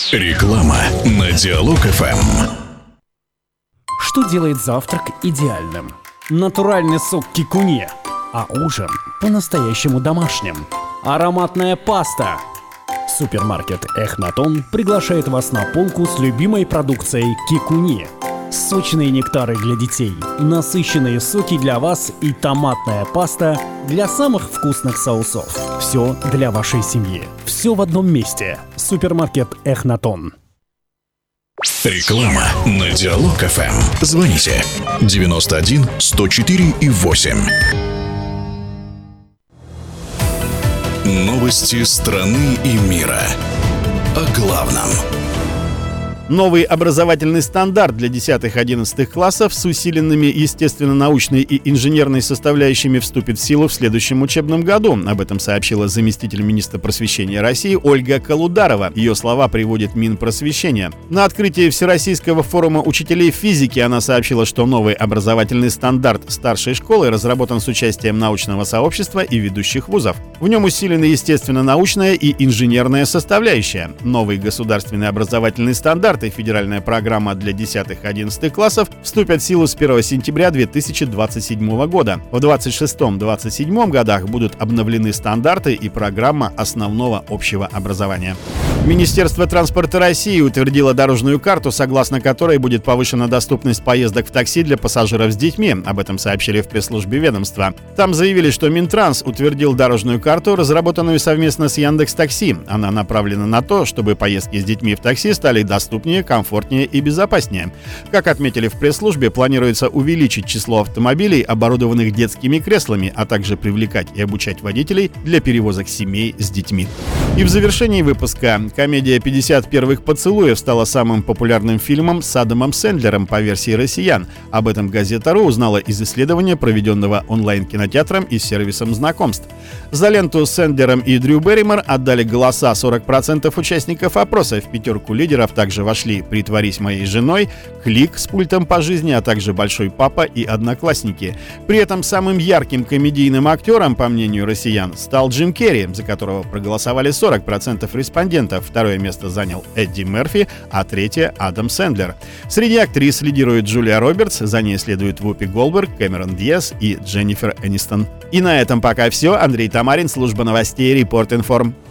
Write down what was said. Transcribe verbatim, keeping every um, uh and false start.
Реклама на Диалог эф эм. Что делает завтрак идеальным? Натуральный сок кикуне, а ужин по-настоящему домашним. Ароматная паста. Супермаркет Эхнатон приглашает вас на полку с любимой продукцией кикуне. Сочные нектары для детей, насыщенные соки для вас и томатная паста для самых вкусных соусов. Все для вашей семьи. Все в одном месте. Супермаркет Эхнатон. Реклама на Диалог эф эм. Звоните девяносто один сто четыре и восемь. Новости страны и мира. О главном. Новый образовательный стандарт для десятых-одиннадцатых классов с усиленными естественно-научной и инженерной составляющими вступит в силу в следующем учебном году. Об этом сообщила заместитель министра просвещения России Ольга Колударова. Ее слова приводит Минпросвещение. На открытии Всероссийского форума учителей физики она сообщила, что новый образовательный стандарт старшей школы разработан с участием научного сообщества и ведущих вузов. В нем усилены естественно-научная и инженерная составляющая. Новый государственный образовательный стандарт и федеральная программа для десятых-одиннадцатых классов вступят в силу с первого сентября две тысячи двадцать седьмого года. В двадцать шестом — двадцать седьмом годах будут обновлены стандарты и программа основного общего образования. Министерство транспорта России утвердило дорожную карту, согласно которой будет повышена доступность поездок в такси для пассажиров с детьми. Об этом сообщили в пресс-службе ведомства. Там заявили, что Минтранс утвердил дорожную карту, разработанную совместно с Яндекс.Такси. Она направлена на то, чтобы поездки с детьми в такси стали доступнее, комфортнее и безопаснее. Как отметили в пресс-службе, планируется увеличить число автомобилей, оборудованных детскими креслами, а также привлекать и обучать водителей для перевозок семей с детьми. И в завершении выпуска. Комедия «пятьдесят первых поцелуев» стала самым популярным фильмом с Адамом Сэндлером по версии россиян. Об этом Газета.ру узнала из исследования, проведенного онлайн-кинотеатром и сервисом знакомств. За ленту с Сэндлером и Дрю Берримор отдали голоса сорок процентов участников опроса. В пятерку лидеров также вошли «Притворись моей женой», «Клик» с пультом по жизни, а также «Большой папа» и «Одноклассники». При этом самым ярким комедийным актером, по мнению россиян, стал Джим Керри, за которого проголосовали сорок процентов респондентов. Второе место занял Эдди Мерфи, а третье — Адам Сэндлер. Среди актрис лидирует Джулия Робертс, за ней следуют Вупи Голдберг, Кэмерон Диаз и Дженнифер Энистон. И на этом пока все. Андрей Тамарин, служба новостей Репорт Информ.